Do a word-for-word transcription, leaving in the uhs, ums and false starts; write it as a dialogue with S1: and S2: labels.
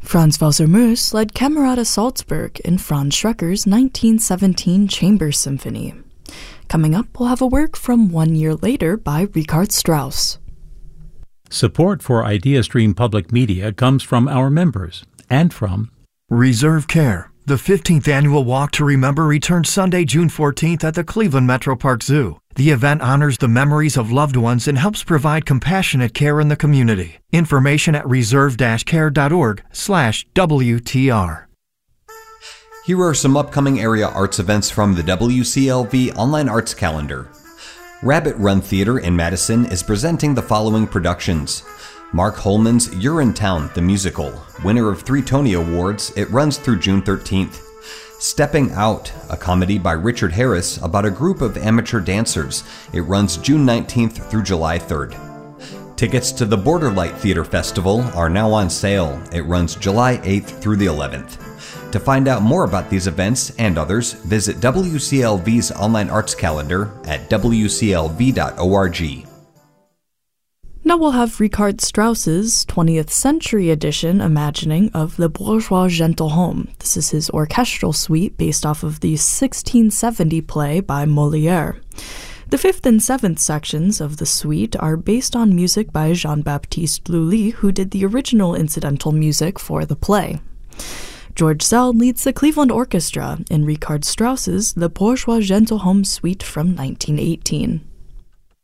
S1: Franz Walser Mös led Camerata Salzburg in Franz Schrecker's nineteen seventeen Chamber Symphony. Coming up, we'll have a work from one year later by Richard Strauss.
S2: Support for IdeaStream Public Media comes from our members and from
S3: Reserve Care. The fifteenth Annual Walk to Remember returns Sunday, June fourteenth at the Cleveland Metro Park Zoo. The event honors the memories of loved ones and helps provide compassionate care in the community. Information at reserve dash care dot org slash W T R.
S4: Here are some upcoming area arts events from the W C L V Online Arts Calendar. Rabbit Run Theater in Madison is presenting the following productions. Mark Holman's Urinetown, the musical. Winner of three Tony Awards, it runs through June thirteenth. Stepping Out, a comedy by Richard Harris about a group of amateur dancers. It runs June nineteenth through July third. Tickets to the Borderlight Theater Festival are now on sale. It runs July eighth through the eleventh. To find out more about these events and others, visit W C L V's online arts calendar at w c l v dot org.
S1: Now we'll have Richard Strauss's twentieth century edition imagining of Le Bourgeois Gentilhomme. This is his orchestral suite based off of the sixteen seventy play by Molière. The fifth and seventh sections of the suite are based on music by Jean-Baptiste Lully, who did the original incidental music for the play. George Zell leads the Cleveland Orchestra in Richard Strauss's Le Bourgeois Gentilhomme suite from nineteen eighteen.